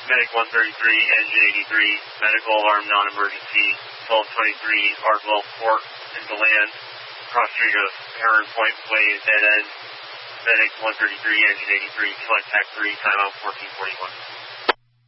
Medic 133, engine 83, medical alarm non-emergency, 1223, Ardwell Port, and to land, cross street of Heron Point Way, dead end, Medic 133, engine 83, contact 3, timeout 1441.